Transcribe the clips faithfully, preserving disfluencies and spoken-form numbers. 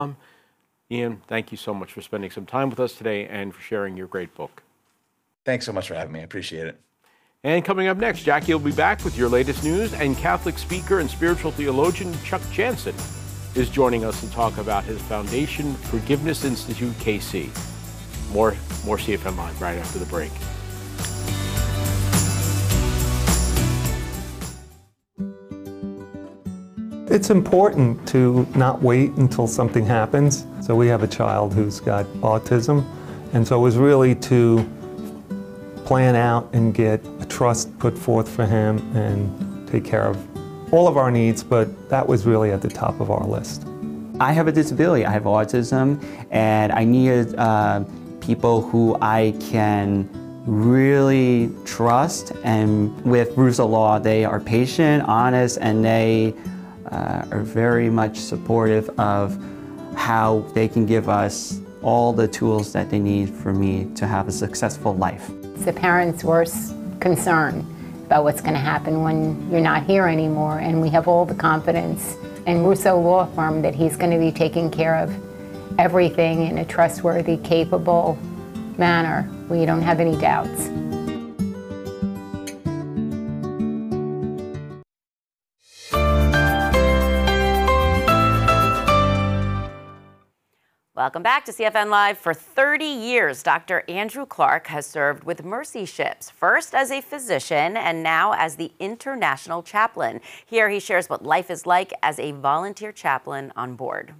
Ian, thank you so much for spending some time with us today and for sharing your great book. Thanks so much for having me. I appreciate it. And coming up next, Jackie will be back with your latest news, and Catholic speaker and spiritual theologian Chuck Jansen is joining us to talk about his foundation, Forgiveness Institute K C. More, more C F M Live right after the break. It's important to not wait until something happens. So we have a child who's got autism, and so it was really to plan out and get a trust put forth for him and take care of all of our needs, but that was really at the top of our list. I have a disability, I have autism, and I needed uh, people who I can really trust, and with Rules of Law, they are patient, honest, and they uh, are very much supportive of how they can give us all the tools that they need for me to have a successful life. It's the parents' worst concern about what's going to happen when you're not here anymore, and we have all the confidence in Russo Law Firm that he's going to be taking care of everything in a trustworthy, capable manner. We don't have any doubts. Welcome back to C F N Live. For thirty years, Doctor Andrew Clark has served with Mercy Ships, first as a physician and now as the international chaplain. Here he shares what life is like as a volunteer chaplain on board.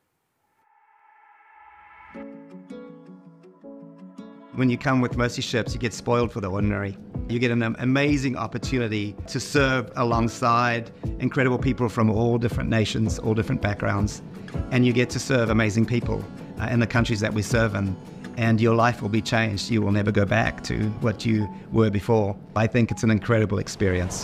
When you come with Mercy Ships, you get spoiled for the ordinary. You get an amazing opportunity to serve alongside incredible people from all different nations, all different backgrounds. And you get to serve amazing people uh, in the countries that we serve in. And your life will be changed. You will never go back to what you were before. I think it's an incredible experience.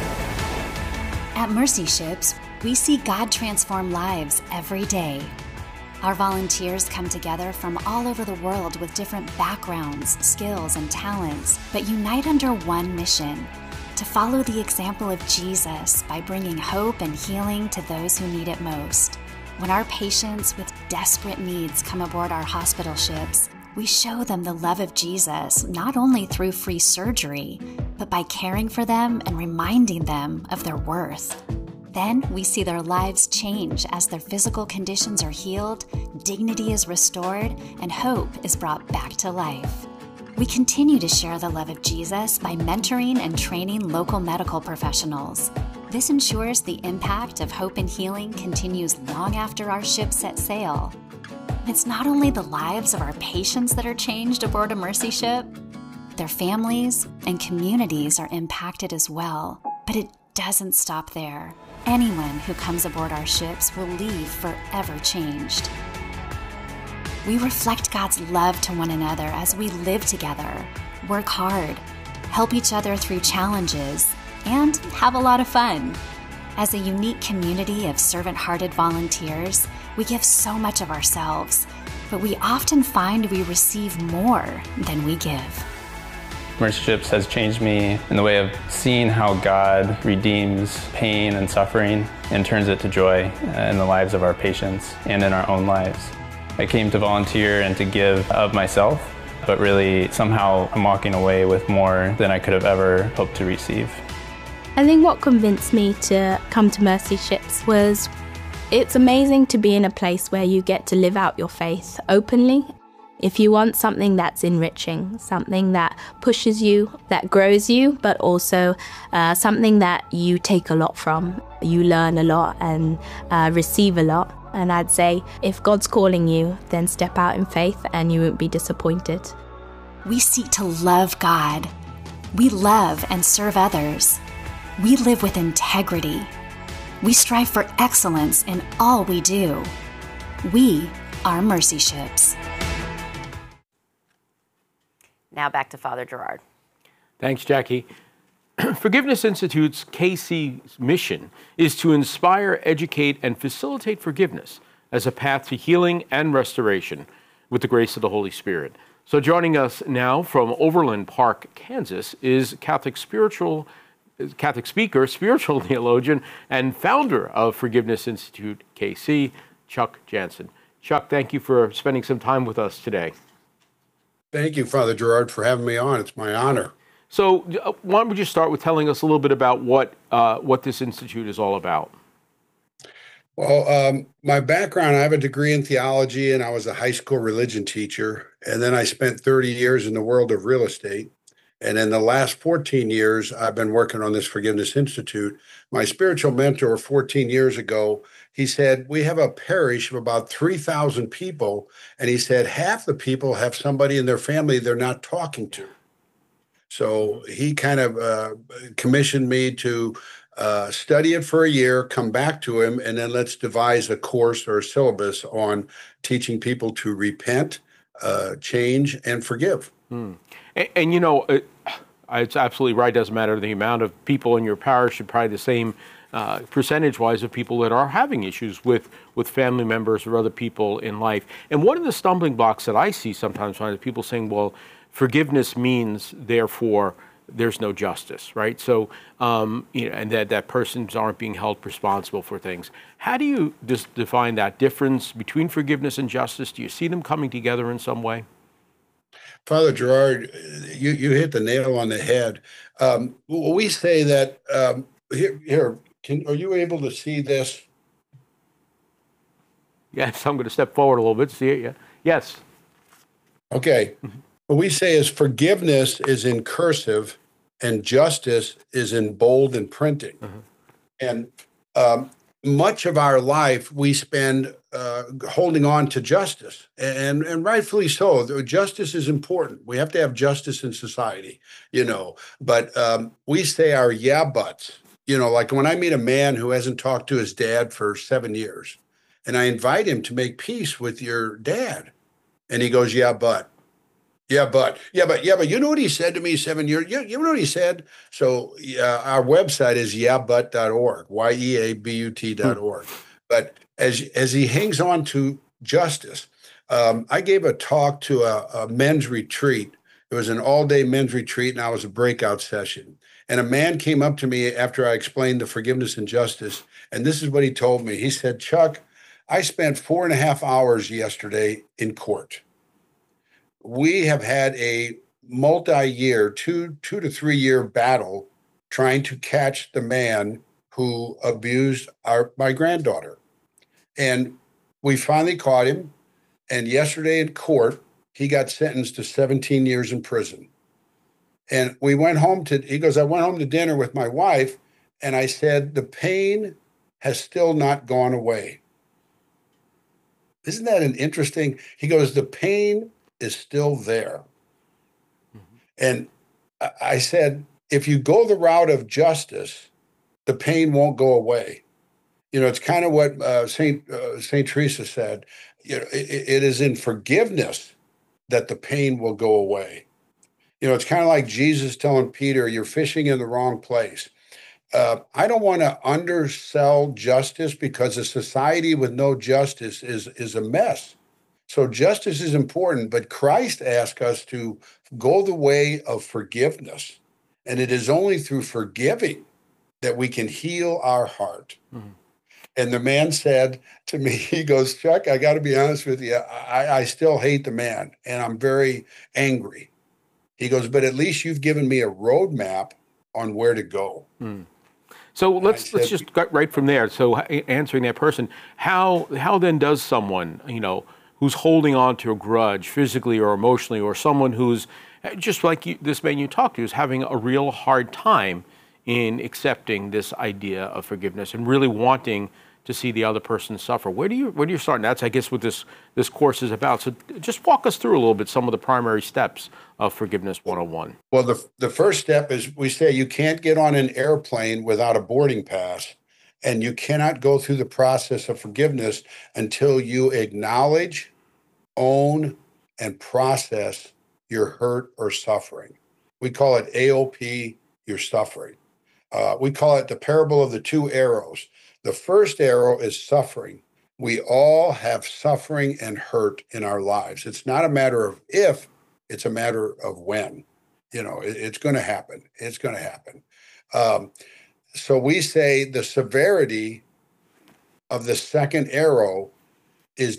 At Mercy Ships, we see God transform lives every day. Our volunteers come together from all over the world with different backgrounds, skills, and talents, but unite under one mission: to follow the example of Jesus by bringing hope and healing to those who need it most. When our patients with desperate needs come aboard our hospital ships, we show them the love of Jesus, not only through free surgery, but by caring for them and reminding them of their worth. Then we see their lives change as their physical conditions are healed, dignity is restored, and hope is brought back to life. We continue to share the love of Jesus by mentoring and training local medical professionals. This ensures the impact of hope and healing continues long after our ships set sail. It's not only the lives of our patients that are changed aboard a Mercy Ship, their families and communities are impacted as well. But it doesn't stop there. Anyone who comes aboard our ships will leave forever changed. We reflect God's love to one another as we live together, work hard, help each other through challenges, and have a lot of fun. As a unique community of servant-hearted volunteers, we give so much of ourselves, but we often find we receive more than we give. Mercy Ships has changed me in the way of seeing how God redeems pain and suffering and turns it to joy in the lives of our patients and in our own lives. I came to volunteer and to give of myself, but really somehow I'm walking away with more than I could have ever hoped to receive. I think what convinced me to come to Mercy Ships was it's amazing to be in a place where you get to live out your faith openly. If you want something that's enriching, something that pushes you, that grows you, but also uh, something that you take a lot from, you learn a lot and uh, receive a lot. And I'd say if God's calling you, then step out in faith and you won't be disappointed. We seek to love God. We love and serve others. We live with integrity. We strive for excellence in all we do. We are Mercy Ships. Now back to Father Gerard. Thanks, Jackie. Forgiveness Institute's K C mission is to inspire, educate, and facilitate forgiveness as a path to healing and restoration with the grace of the Holy Spirit. So joining us now from Overland Park, Kansas, is Catholic spiritual, Catholic speaker, spiritual theologian, and founder of Forgiveness Institute K C, Chuck Jansen. Chuck, thank you for spending some time with us today. Thank you, Father Gerard, for having me on. It's my honor. So uh, why don't we just start with telling us a little bit about what uh, what this institute is all about? Well, um, my background, I have a degree in theology, and I was a high school religion teacher. And then I spent thirty years in the world of real estate. And in the last fourteen years, I've been working on this Forgiveness Institute. My spiritual mentor fourteen years ago, he said, we have a parish of about three thousand people. And he said, half the people have somebody in their family they're not talking to. So he kind of uh, commissioned me to uh, study it for a year, come back to him, and then let's devise a course or a syllabus on teaching people to repent, uh, change, and forgive. Hmm. And, and, you know, it, it's absolutely right. Doesn't matter the amount of people in your parish, probably the same uh, percentage-wise of people that are having issues with, with family members or other people in life. And one of the stumbling blocks that I see sometimes when people saying, well, forgiveness means, therefore, there's no justice, right? So, um, you know, and that, that persons aren't being held responsible for things. How do you just define that difference between forgiveness and justice? Do you see them coming together in some way? Father Gerard, you, you hit the nail on the head. Um, we say that, um, here, here can, are you able to see this? Yes, I'm going to step forward a little bit to see it. Yeah. Yes. Okay. What we say is forgiveness is in cursive and justice is in bold and printing. Mm-hmm. And um, much of our life we spend uh, holding on to justice, and, and rightfully so. Justice is important. We have to have justice in society, you know, but um, we say our yeah buts, you know, like when I meet a man who hasn't talked to his dad for seven years and I invite him to make peace with your dad and he goes, yeah, but. Yeah, but, yeah, but, yeah, but you know what he said to me seven years, you, you know what he said? So uh, our website is yeah but dot org, Y E A B U T dot org. Hmm. But as, as he hangs on to justice, um, I gave a talk to a, a men's retreat. It was an all-day men's retreat, and I was a breakout session. And a man came up to me after I explained the forgiveness and justice, and this is what he told me. He said, Chuck, I spent four and a half hours yesterday in court. We have had a multi-year, two, two to three year battle trying to catch the man who abused our my granddaughter. And we finally caught him. And yesterday in court, he got sentenced to seventeen years in prison. And we went home to, he goes, I went home to dinner with my wife, and I said, the pain has still not gone away. Isn't that an interesting, he goes, the pain is still there. Mm-hmm. And I said, if you go the route of justice, the pain won't go away. You know, it's kind of what uh, Saint uh, Saint Teresa said. You know, it, it is in forgiveness that the pain will go away. You know, it's kind of like Jesus telling Peter, you're fishing in the wrong place. Uh, I don't want to undersell justice because a society with no justice is, is a mess. So justice is important, but Christ asked us to go the way of forgiveness. And it is only through forgiving that we can heal our heart. Mm-hmm. And the man said to me, he goes, Chuck, I got to be honest with you. I, I still hate the man and I'm very angry. He goes, but at least you've given me a roadmap on where to go. Mm. So let's said, let's just get right from there. So answering that person, how how then does someone, you know, who's holding on to a grudge physically or emotionally, or someone who's just like you, this man you talked to is having a real hard time in accepting this idea of forgiveness and really wanting to see the other person suffer. Where do you where do you start? And that's, I guess, what this this course is about. So just walk us through a little bit some of the primary steps of Forgiveness one oh one. Well, the the first step is we say you can't get on an airplane without a boarding pass, and you cannot go through the process of forgiveness until you acknowledge, own, and process your hurt or suffering. We call it A O P, your suffering. Uh, we call it the parable of the two arrows. The first arrow is suffering. We all have suffering and hurt in our lives. It's not a matter of if, it's a matter of when. You know, it, it's going to happen. It's going to happen. Um, so we say the severity of the second arrow